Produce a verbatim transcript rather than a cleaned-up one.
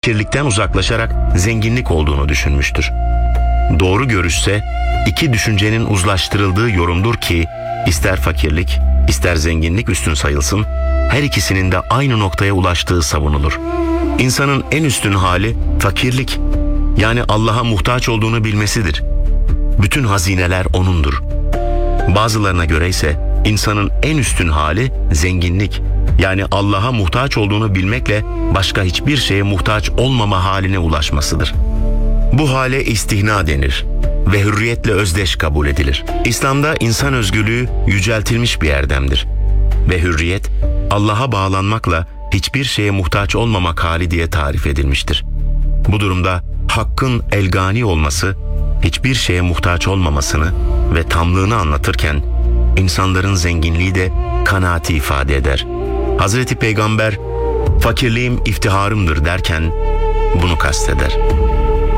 fakirlikten uzaklaşarak zenginlik olduğunu düşünmüştür. Doğru görüşse iki düşüncenin uzlaştırıldığı yorumdur ki ister fakirlik ister zenginlik üstün sayılsın, her ikisinin de aynı noktaya ulaştığı savunulur. İnsanın en üstün hali fakirlik, yani Allah'a muhtaç olduğunu bilmesidir. Bütün hazineler O'nundur. Bazılarına göre ise insanın en üstün hali zenginlik, yani Allah'a muhtaç olduğunu bilmekle başka hiçbir şeye muhtaç olmama haline ulaşmasıdır. Bu hale istihna denir ve hürriyetle özdeş kabul edilir. İslam'da insan özgürlüğü yüceltilmiş bir erdemdir ve hürriyet Allah'a bağlanmakla hiçbir şeye muhtaç olmamak hali diye tarif edilmiştir. Bu durumda hakkın elgani olması, hiçbir şeye muhtaç olmamasını ve tamlığını anlatırken insanların zenginliği de kanaati ifade eder. Hazreti Peygamber fakirliğim iftiharımdır derken bunu kasteder.